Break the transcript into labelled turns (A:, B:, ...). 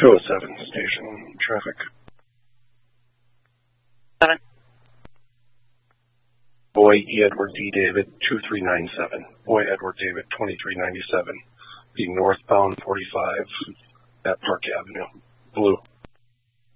A: 207 station traffic.
B: 7.
A: Boy Edward D. David 2397. Boy Edward David 2397. Being northbound 45 at Park Avenue. Blue.